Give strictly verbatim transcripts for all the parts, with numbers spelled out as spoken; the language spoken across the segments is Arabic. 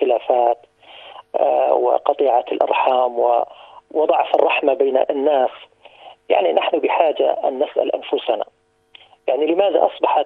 الخلافات وقطيعة الأرحام وضعف الرحمة بين الناس. يعني نحن بحاجة أن نسأل أنفسنا، يعني لماذا أصبحت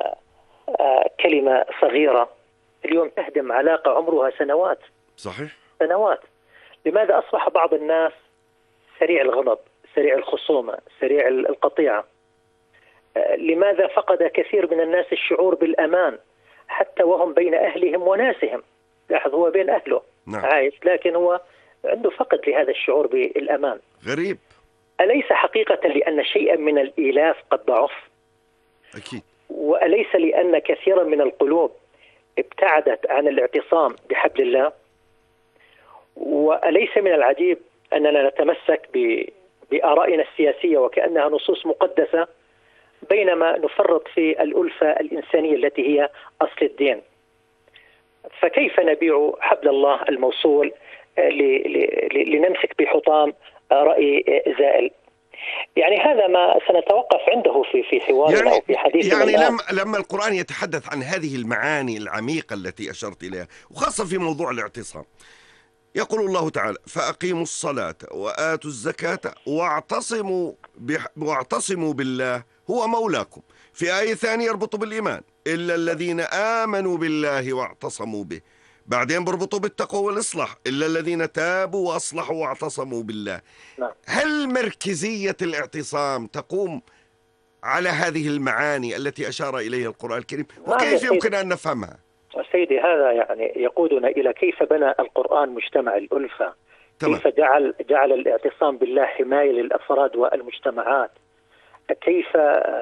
كلمة صغيرة اليوم تهدم علاقة عمرها سنوات؟ صحيح، سنوات. لماذا أصبح بعض الناس سريع الغضب، سريع الخصومة، سريع القطيعة؟ لماذا فقد كثير من الناس الشعور بالأمان حتى وهم بين أهلهم وناسهم؟ لاحظ، هو بين أهله نعم. عايش، لكن هو عنده فقد لهذا الشعور بالأمان. غريب. أليس حقيقة لأن شيئا من الإيلاف قد ضعف؟ أكيد. وأليس لأن كثيرا من القلوب ابتعدت عن الاعتصام بحبل الله؟ وأليس من العجيب أننا نتمسك بآرائنا السياسية وكأنها نصوص مقدسة، بينما نفرط في الألفة الإنسانية التي هي أصل الدين؟ فكيف نبيع حبل الله الموصول لنمسك بحطام رأي زائل؟ يعني هذا ما سنتوقف عنده في في حوارنا يعني أو في حديثنا. يعني لما لما القرآن يتحدث عن هذه المعاني العميقة التي أشرت إليها، وخاصة في موضوع الاعتصام، يقول الله تعالى: فأقيموا الصلاة وآتوا الزكاة واعتصموا بح... واعتصموا بالله هو مولاكم. في آية ثانية يربط بالإيمان: إلا الذين آمنوا بالله واعتصموا به. بعدين بربطوا بالتقوى والإصلاح: إلا الذين تابوا وأصلحوا واعتصموا بالله. نعم. هل مركزية الاعتصام تقوم على هذه المعاني التي أشار إليها القرآن الكريم؟ وكيف يمكن أن نفهمها؟ سيدي، هذا يعني يقودنا إلى كيف بنى القرآن مجتمع الألفة. تمام. كيف جعل جعل الاعتصام بالله حماية للأفراد والمجتمعات. كيف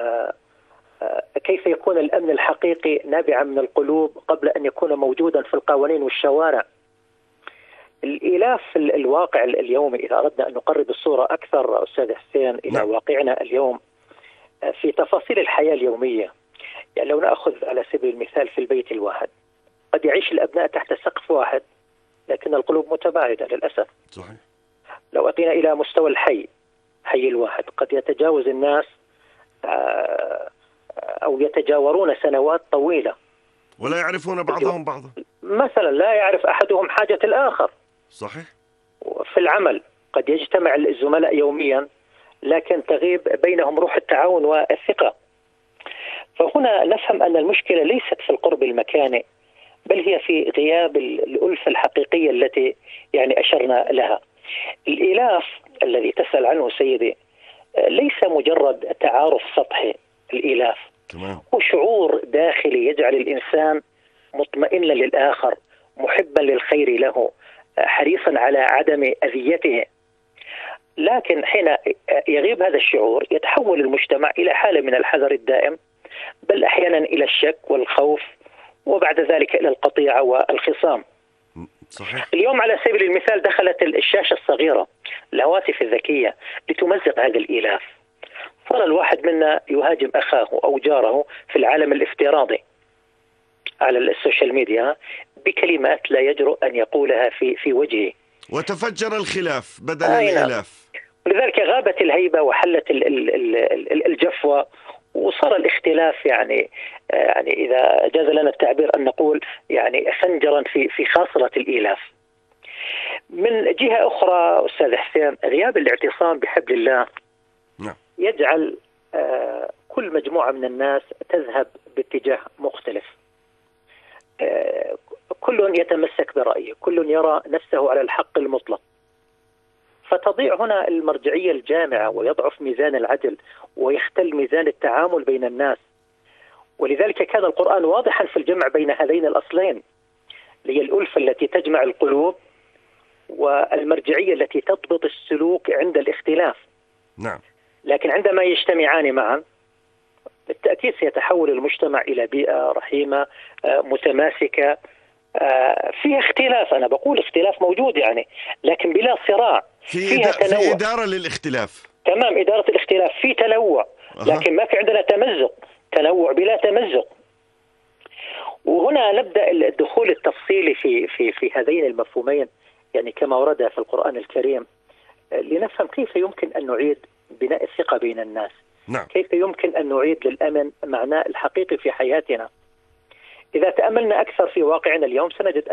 كيف يكون الأمن الحقيقي نابعا من القلوب قبل أن يكون موجودا في القوانين والشوارع. الإيلاف الواقع اليومي، إذا أردنا أن نقرب الصورة أكثر أستاذ حسين إلى نعم. واقعنا اليوم في تفاصيل الحياة اليومية. يعني لو نأخذ على سبيل المثال في البيت الواحد، قد يعيش الأبناء تحت سقف واحد لكن القلوب متباعدة للأسف. صحيح. لو أتينا إلى مستوى الحي حي الواحد، قد يتجاوز الناس أو يتجاورون سنوات طويلة ولا يعرفون بعضهم بعضا. مثلا لا يعرف أحدهم حاجة الآخر. صحيح. في العمل قد يجتمع الزملاء يوميا لكن تغيب بينهم روح التعاون والثقة. فهنا نفهم أن المشكلة ليست في القرب المكاني، بل هي في غياب الألفة الحقيقية التي يعني أشرنا لها. الإيلاف الذي تسأل عنه سيدي ليس مجرد تعارف سطحي. الإيلاف تمام. هو شعور داخلي يجعل الإنسان مطمئنا للآخر، محبا للخير له، حريصا على عدم أذيته. لكن حين يغيب هذا الشعور يتحول المجتمع إلى حالة من الحذر الدائم، بل أحيانا إلى الشك والخوف، وبعد ذلك إلى القطيعة والخصام. صحيح. اليوم على سبيل المثال دخلت الشاشة الصغيرة، الهواتف الذكية، لتمزق هذا الإيلاف. صار الواحد منا يهاجم أخاه أو جاره في العالم الافتراضي على السوشيال ميديا بكلمات لا يجرؤ أن يقولها في في وجهه، وتفجر الخلاف بدل أين. الإيلاف. ولذلك غابت الهيبة وحلت الجفوة، وصار الاختلاف يعني يعني إذا جاز لنا التعبير أن نقول يعني خنجرا في في خاصرة الإيلاف. من جهة أخرى أستاذ حسين، غياب الاعتصام بحبل الله نعم. يجعل كل مجموعة من الناس تذهب باتجاه مختلف. كل يتمسك برأيه، كل يرى نفسه على الحق المطلق، فتضيع هنا المرجعية الجامعة ويضعف ميزان العدل ويختل ميزان التعامل بين الناس. ولذلك كان القرآن واضحا في الجمع بين هذين الأصلين، هي الألفة التي تجمع القلوب والمرجعية التي تضبط السلوك عند الاختلاف. نعم. لكن عندما يجتمعان معا بالتأكيد سيتحول المجتمع إلى بيئة رحيمة متماسكة فيها اختلاف. أنا بقول اختلاف موجود يعني، لكن بلا صراع، في فيها إدا... تنوع. في إدارة للاختلاف. تمام، إدارة الاختلاف، في تنوع لكن ما في عندنا تمزق، تنوع بلا تمزق. وهنا نبدأ الدخول التفصيلي في في في هذين المفهومين يعني كما ورد في القرآن الكريم، لنفهم كيف يمكن أن نعيد بناء الثقة بين الناس. نعم. كيف يمكن أن نعيد للأمن معناه الحقيقي في حياتنا. إذا تأملنا أكثر في واقعنا اليوم سنجد